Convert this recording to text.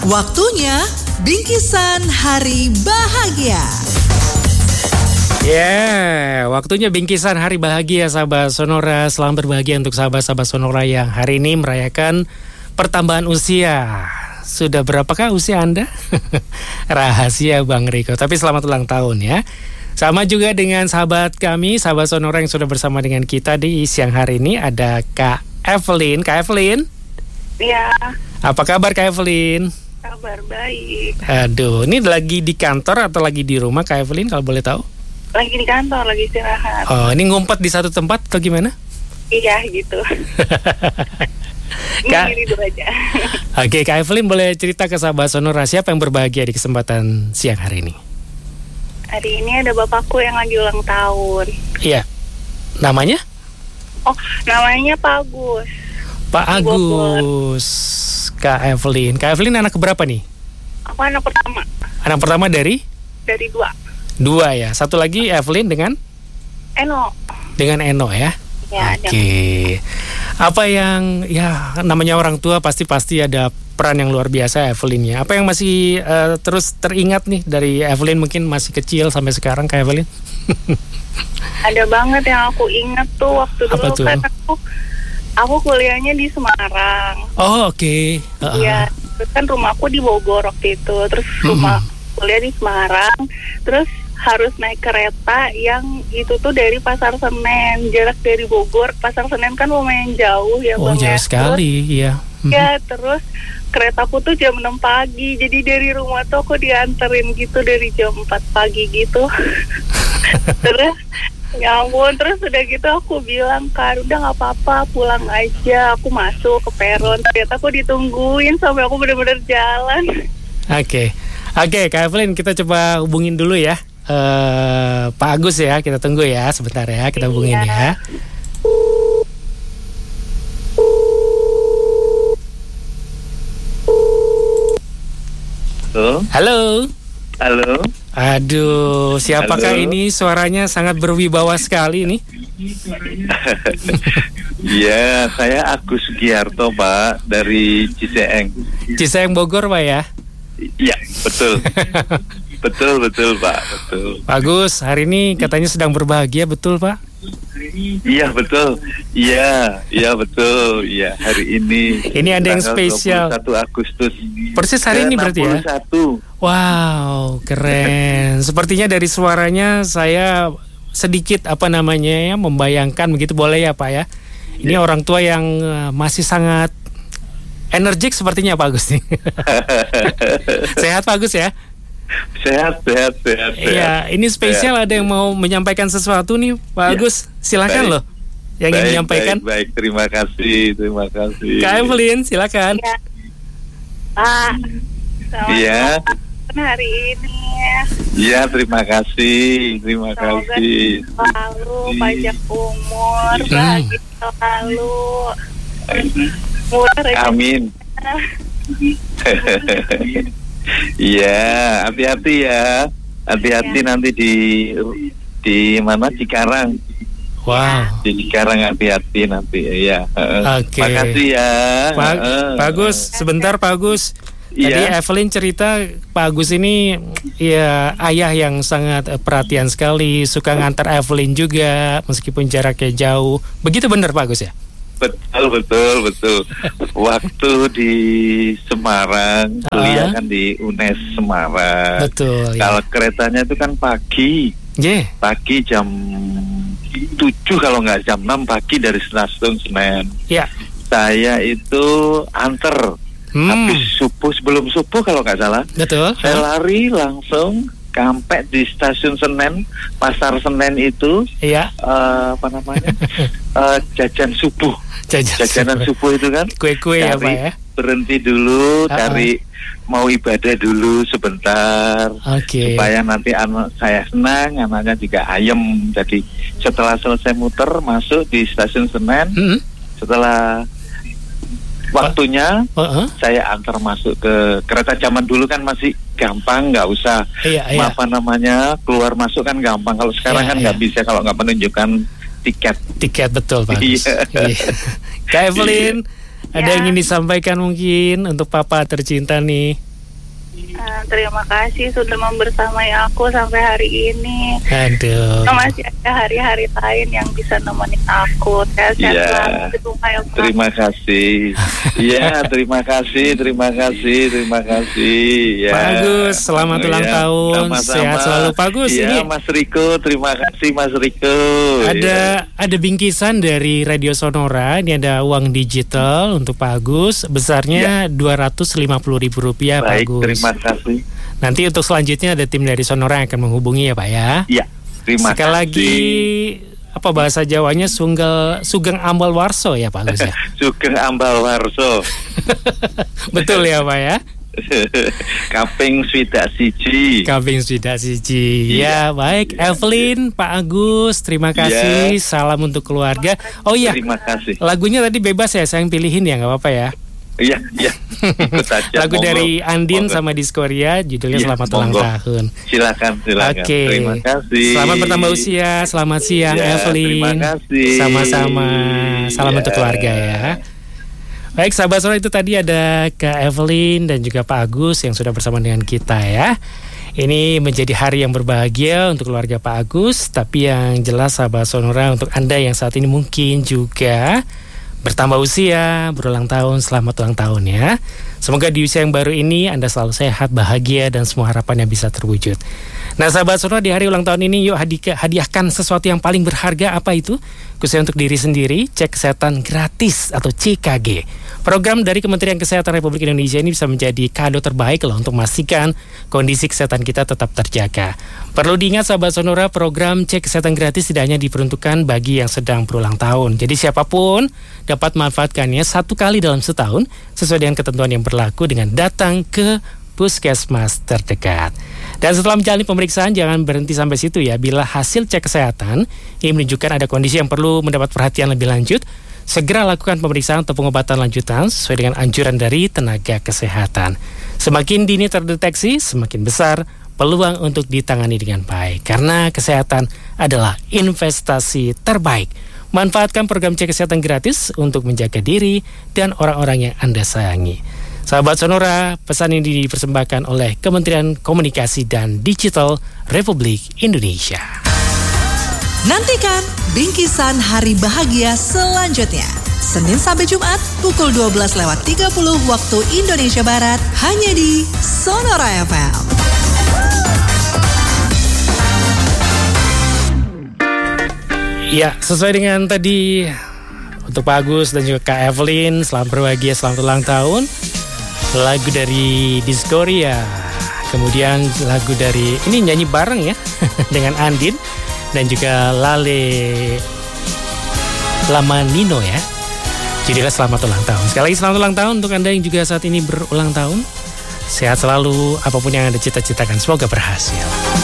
Waktunya Bingkisan Hari Bahagia. Waktunya bingkisan Hari Bahagia sahabat Sonora. Selamat berbahagia untuk sahabat-sahabat Sonora yang hari ini merayakan pertambahan usia. Sudah berapakah usia Anda? Rahasia Bang Riko. Tapi selamat ulang tahun ya. Sama juga dengan sahabat kami, sahabat Sonora yang sudah bersama dengan kita di siang hari ini. Ada Kak Evelyn. Kak Evelyn? Iya. Apa kabar Kak Evelyn? Kabar baik. Aduh, ini lagi di kantor atau lagi di rumah Kak Evelyn kalau boleh tahu? Lagi di kantor, lagi istirahat. Oh, ini ngumpet di satu tempat atau gimana? Iya, gitu. Kak, itu aja. Oke, Kak Evelyn boleh cerita ke sahabat Sonora siapa yang berbahagia di kesempatan siang hari ini? Hari ini ada bapakku yang lagi ulang tahun. Iya. Namanya? Oh, namanya Pak Agus. Pak Agus. Kak Evelyn. Kak Evelyn anak keberapa nih? Aku anak pertama. Anak pertama dari? Dari 2. 2 ya. Satu lagi Evelyn dengan? Eno. Dengan Eno ya. Ya, Oke. Apa yang namanya orang tua pasti ada peran yang luar biasa Evelyn ya. Apa yang masih terus teringat nih dari Evelyn mungkin masih kecil sampai sekarang Kak Evelyn? Ada banget yang aku ingat tuh waktu apa dulu tuh? kan aku kuliahnya di Semarang. Oh, oke. Iya, terus kan rumahku di Bogor waktu itu. Terus rumah kuliah di Semarang. Terus harus naik kereta yang itu tuh dari Pasar Senen. Jarak dari Bogor, Pasar Senen kan lumayan jauh ya Bang. Oh, jauh sekali, iya. Ya, terus keretaku tuh jam 6 pagi. Jadi dari rumah tuh aku dianterin gitu dari jam 4 pagi gitu. Terus ya ampun, terus udah gitu aku bilang kan, udah gak apa-apa, pulang aja. Aku masuk ke peron, ternyata aku ditungguin sampai aku benar-benar jalan. Oke, Kak Evelyn, kita coba hubungin dulu ya Pak Agus ya. Kita tunggu ya sebentar ya, kita hubungin ya. Halo. Halo. Aduh, siapakah ini? Suaranya sangat berwibawa sekali nih. Iya, saya Agus Giarto Pak, dari Ciseeng. Ciseeng Bogor Pak ya? Iya, betul. betul Pak, betul. Pak Agus, hari ini katanya sedang berbahagia, betul Pak? Iya betul. Iya betul. Iya, hari ini. Ini ada yang spesial. 21 Agustus. Persis hari ini berarti ya? 61. Wow, keren. Sepertinya dari suaranya saya sedikit membayangkan begitu, boleh ya Pak ya? Ini orang tua yang masih sangat energik sepertinya Pak Agus nih. Sehat Pak Agus ya? Sehat. Iya, ini spesial sehat. Ada yang mau menyampaikan sesuatu nih Pak Agus. Silakan loh. Yang ingin menyampaikan. Baik, terima kasih. Kak Evelyn, silakan. Ya. Pak, iya. Hari ini. Iya, terima kasih. Semoga selalu panjang umur, bahagia selalu. Amin. Iya, hati-hati ya. Hati-hati nanti di mana Cikarang. Wow. Di Cikarang hati-hati nanti ya. Oke. Makasih ya. Pak Agus, sebentar Pak Agus. Tadi Evelyn cerita Pak Agus ini ya ayah yang sangat perhatian sekali, suka ngantar Evelyn juga meskipun jaraknya jauh. Begitu benar Pak Agus ya? Betul. Waktu di Semarang, kuliah kan di UNES Semarang. Betul. Kalau keretanya itu kan pagi. Pagi jam 7 kalau nggak jam 6 pagi dari stasiun Senen. Iya. Saya itu anter. Habis subuh, sebelum subuh kalau nggak salah. Betul. Saya lari langsung sampai di stasiun Senen, Pasar Senen itu. Iya. Jajan subuh. Jajanan subuh itu kan. Kue-kue ya Pak ya. Berhenti dulu, cari mau ibadah dulu sebentar. Supaya nanti anak saya senang, anaknya juga ayem. Jadi setelah selesai muter masuk di stasiun Senen, setelah waktunya saya antar masuk ke kereta. Zaman dulu kan masih gampang, nggak usah keluar masuk kan gampang. Kalau sekarang kan nggak bisa kalau nggak menunjukkan tiket. Betul Pak. Kak Evelyn, ada yang ingin disampaikan mungkin untuk Papa tercinta nih? Terima kasih sudah membersamai aku sampai hari ini. Aduh. Masih ada hari-hari lain yang bisa nemenin aku. Sehat-sehat selalu di rumah ya, Pak. Terima kasih. Iya, terima kasih. Ya. Pak Agus, selamat ulang tahun. Sama-sama. Sehat selalu Pak Agus. Iya, Ini Mas Riko, terima kasih Mas Riko. ada bingkisan dari Radio Sonora. Ini ada uang digital untuk Pak Agus. Besarnya Rp250.000 Pak Baik, Agus. terima kasih. Nanti untuk selanjutnya ada tim dari Sonora yang akan menghubungi ya Pak ya. Iya, terima Sekali kasih. lagi apa bahasa Jawanya Sugeng Ambal Warso ya Pak Agus ya. Sugeng Ambal Warso. Betul ya Pak ya. Kaping swidak siji. Ya baik, Evelyn, Pak Agus, terima kasih. Salam untuk keluarga. Oh iya, Terima kasih. lagunya tadi bebas ya, saya yang pilihin ya, nggak apa-apa ya. Iya. Ikut aja. Lagu monggo. dari Andin Monggo. sama Diskoria, judulnya Iya, Selamat Ulang monggo. Tahun. Silakan. Oke. Terima kasih. Selamat bertambah usia. Selamat siang, Ya, Evelyn. terima kasih. Sama-sama. Salam Ya. untuk keluarga ya. Baik, sahabat Sonora, itu tadi ada Kak Evelyn dan juga Pak Agus yang sudah bersama dengan kita ya. Ini menjadi hari yang berbahagia untuk keluarga Pak Agus, tapi yang jelas sahabat Sonora, untuk Anda yang saat ini mungkin juga bertambah usia, berulang tahun, selamat ulang tahun ya. Semoga di usia yang baru ini Anda selalu sehat, bahagia, dan semua harapannya bisa terwujud. Nah sahabat Sonora, di hari ulang tahun ini yuk hadiahkan sesuatu yang paling berharga. Apa itu? Khususnya untuk diri sendiri, cek kesehatan gratis atau CKG. Program dari Kementerian Kesehatan Republik Indonesia ini bisa menjadi kado terbaik loh untuk memastikan kondisi kesehatan kita tetap terjaga. Perlu diingat sahabat Sonora, program cek kesehatan gratis tidak hanya diperuntukkan bagi yang sedang berulang tahun. Jadi siapapun dapat memanfaatkannya 1 kali dalam setahun sesuai dengan ketentuan yang berlaku dengan datang ke puskesmas terdekat. Dan setelah menjalani pemeriksaan jangan berhenti sampai situ ya. Bila hasil cek kesehatan ini menunjukkan ada kondisi yang perlu mendapat perhatian lebih lanjut, segera lakukan pemeriksaan atau pengobatan lanjutan sesuai dengan anjuran dari tenaga kesehatan. Semakin dini terdeteksi, semakin besar peluang untuk ditangani dengan baik. Karena kesehatan adalah investasi terbaik. Manfaatkan program cek kesehatan gratis untuk menjaga diri dan orang-orang yang Anda sayangi. Sahabat Sonora, pesan ini dipersembahkan oleh Kementerian Komunikasi dan Digital Republik Indonesia. Nantikan bingkisan hari bahagia selanjutnya. Senin sampai Jumat pukul 12:30 waktu Indonesia Barat hanya di Sonora FM. Ya, sesuai dengan tadi untuk Pak Agus dan juga Kak Evelyn, selamat berbahagia, selamat ulang tahun. Lagu dari Diskoria, kemudian lagu dari ini nyanyi bareng ya dengan Andin dan juga Lale Lamanino ya. Jadilah selamat ulang tahun. Sekali lagi selamat ulang tahun untuk Anda yang juga saat ini berulang tahun. Sehat selalu, apapun yang Anda cita-citakan, semoga berhasil.